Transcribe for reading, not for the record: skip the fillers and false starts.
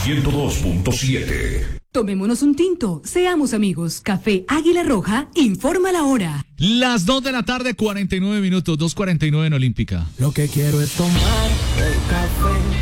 102.7. Tomémonos un tinto, seamos amigos. Café Águila Roja informa la hora. Las 2 de la tarde, 49 minutos, 2:49 en Olímpica. Lo que quiero es tomar el café